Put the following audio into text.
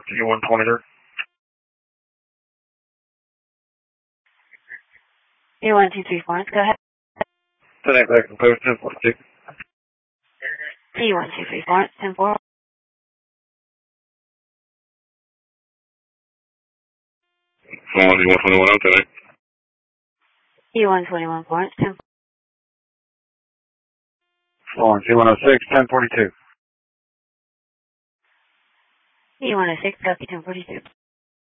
T123. T1234, go ahead. Connect back and post 1042. T1234, 10-4. Phone T121 out today. T121, 10. Phone T106, 1042. T106, copy 1042.